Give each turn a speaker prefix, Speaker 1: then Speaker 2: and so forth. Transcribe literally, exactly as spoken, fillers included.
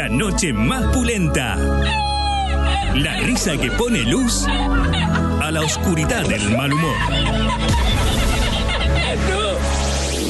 Speaker 1: la noche más pulenta. La risa que pone luz a la oscuridad del mal humor.
Speaker 2: ¡No!